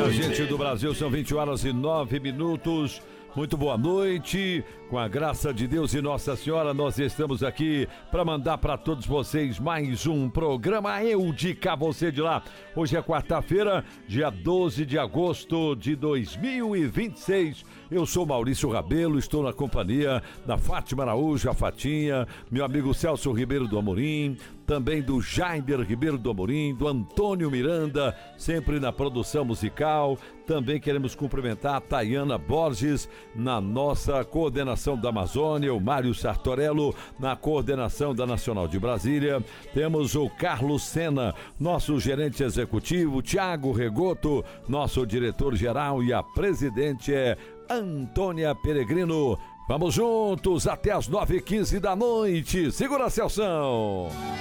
Minha gente do Brasil, são 20h09. Muito boa noite, com a graça de Deus e Nossa Senhora, nós estamos aqui para mandar para todos vocês mais um programa Eu de Cá, Você de Lá. Hoje é quarta-feira, dia 12 de agosto de 2026. Eu sou Maurício Rabelo, estou na companhia da Fátima Araújo, a Fatinha, meu amigo Celso Ribeiro do Amorim, também do Jaime Ribeiro do Amorim, do Antônio Miranda, sempre na produção musical. Também queremos cumprimentar a Tayana Borges na nossa coordenação da Amazônia, o Mário Sartorello na coordenação da Nacional de Brasília. Temos o Carlos Sena, nosso gerente executivo, Tiago Regoto, nosso diretor-geral, e a presidente é Antônia Peregrino. Vamos juntos até as 9h15 da noite. Segura, Celção!